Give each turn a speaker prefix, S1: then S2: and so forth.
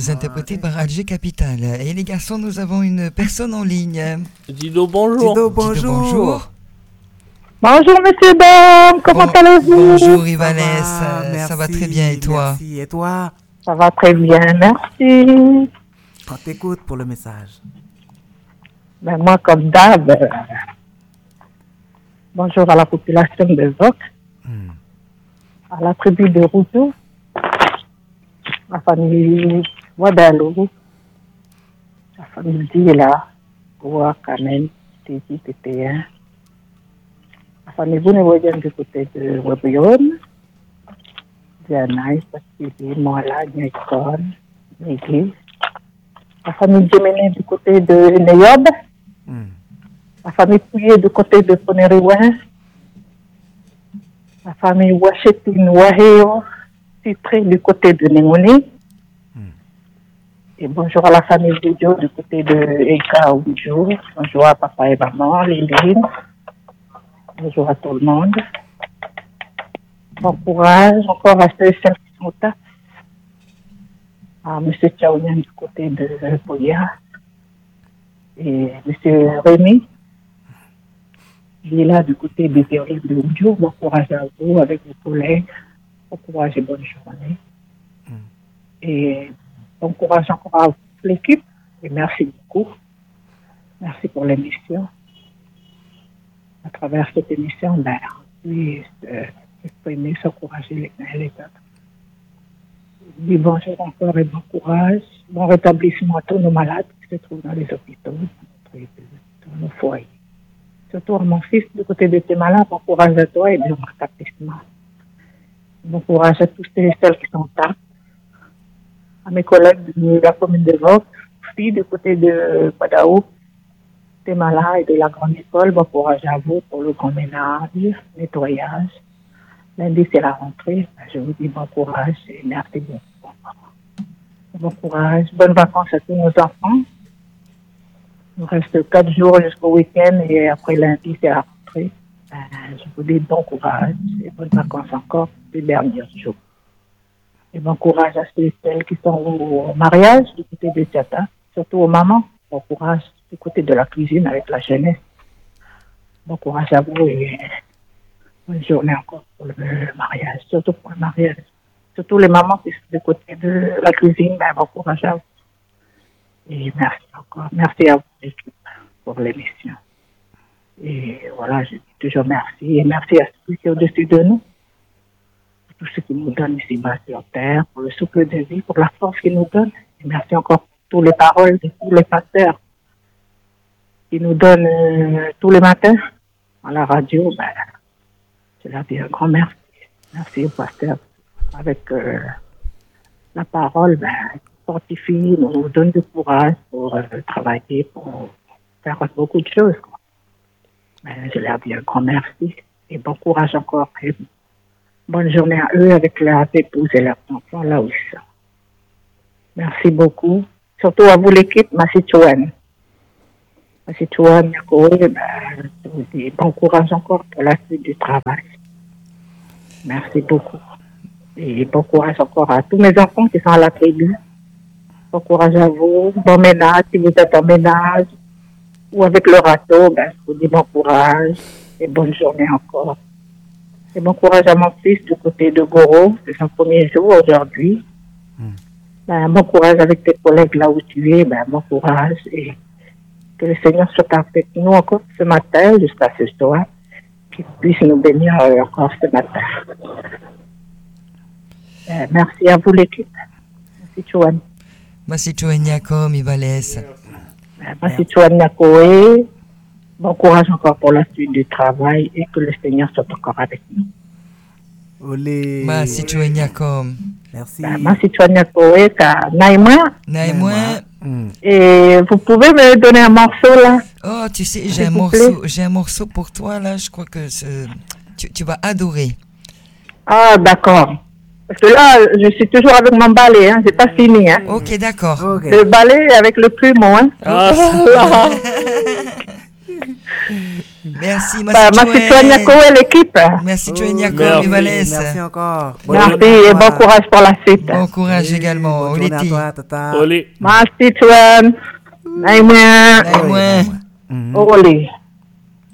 S1: interprété par Alger Capital. Et les garçons, nous avons une personne en ligne.
S2: Dido, bonjour.
S1: Dido, bonjour.
S3: Bonjour, monsieur Dom, comment allez-vous?
S1: Bonjour, Ivanès, ça va très bien, et toi?
S4: Merci, et toi?
S3: Ça va très bien, merci.
S4: On t'écoute pour le message.
S3: Ben, moi, comme d'hab, bonjour à la population de Zoc, à la tribu de Routou, la famille Wadalou, la famille Dila, Goua, Kamen, Titi, Tétéen, la famille Bounewodian du côté de Webion, Dianaï, Pasili, Moala, Nyaikon, Négis, la famille Djeméné du côté de Neyob, la famille Pouillé du côté de Poneriwen, la famille Ouachetine Waheo, Citré du côté de Némouni, et bonjour à la famille Didio du côté de Eka Oudjou, bonjour à papa et maman, Liline, bonjour à tout le monde, bon courage, encore à ceux et celles qui sont là, à M. Tchaounian du côté de Boya, et M. Rémi, il est là du côté des théories de Oudjou. Bon courage à vous avec vos collègues, bon courage et bonne journée. Et bon courage encore à l'équipe, et merci beaucoup. Merci pour l'émission. À travers cette émission, on puisse exprimer, s'encourager les uns et les autres. Dis bonjour encore et bon courage. Bon rétablissement à tous nos malades qui se trouvent dans les hôpitaux, dans nos foyers. Surtout à mon fils, du côté de tes malades, bon courage à toi et bon rétablissement. Bon courage à tous et celles qui sont là. À mes collègues de la commune de Vox, aussi du côté de Padaou, tes malades et de la grande école, bon courage à vous pour le grand ménage, nettoyage. Lundi, c'est la rentrée. Je vous dis bon courage et merci beaucoup. Bon courage, bonnes vacances à tous nos enfants. Il nous reste 4 jours jusqu'au week-end et après lundi, c'est la rentrée. Je vous dis bon courage et bonnes vacances encore les derniers jours. Et bon courage à ceux et celles qui sont au mariage du côté de Tchata, surtout aux mamans. Bon courage du côté de la cuisine avec la jeunesse. Bon courage à vous et bonne journée encore pour le mariage, surtout pour le mariage. Surtout les mamans qui sont du côté de la cuisine, bon courage à vous. Et merci encore. Merci à vous, l'équipe, pour l'émission. Et voilà, je dis toujours merci. Et merci à ceux qui sont au-dessus de nous, pour tout ce qui nous donne ici-bas sur terre, pour le souffle de vie, pour la force qu'ils nous donnent. Et merci encore pour toutes les paroles de tous les pasteurs qui nous donnent tous les matins à la radio. Je leur dis un grand merci. Merci au pasteur. Avec la parole, fortifie, nous donne du courage pour travailler, pour faire beaucoup de choses. Je leur dis un grand merci et bon courage encore. Et bonne journée à eux avec leurs épouses et leurs enfants là où ils sont. Merci beaucoup. Surtout à vous l'équipe, Massitouane. Massitouane, je vous dis bon courage encore pour la suite du travail. Merci beaucoup. Et bon courage encore à tous mes enfants qui sont à la tribu. Bon courage à vous. Bon ménage si vous êtes en ménage ou avec le râteau. Je vous dis bon courage et bonne journée encore. Et bon courage à mon fils du côté de Goro. C'est son premier jour aujourd'hui. Bon courage avec tes collègues là où tu es. Bon courage et que le Seigneur soit avec nous encore ce matin jusqu'à ce soir. Qu'il puisse nous bénir encore ce matin. Merci à vous l'équipe. Merci Chouane.
S1: Merci Chouane Yakom, Ivalès.
S3: Merci Chouane Yakoé. Bon courage encore pour la suite du travail et que le Seigneur soit encore avec nous.
S4: Olé.
S1: Merci Chouane Yakom.
S4: Merci.
S3: Merci Chouane Yakoé, Naïma.
S1: Naïma.
S3: Et vous pouvez me donner un morceau là?
S1: Oh, tu sais, j'ai un morceau pour toi là, je crois que tu vas adorer.
S3: Ah, d'accord. Parce que là, je suis toujours avec mon balai, j'ai pas fini.
S1: Ok, d'accord.
S3: Okay. Le balai avec le plumeau.
S1: Merci,
S3: Merci toi, Niako, et l'équipe.
S1: Merci, tu es Niako,
S2: merci.
S1: Mivalès.
S4: Merci encore.
S3: Merci et bon courage pour la suite.
S1: Bon courage également.
S4: Bonne journée à
S1: Oleti.
S4: toi, Tata.
S2: Oli.
S3: Merci, toi. Naïmouin.
S1: Naïmouin.
S3: Olé.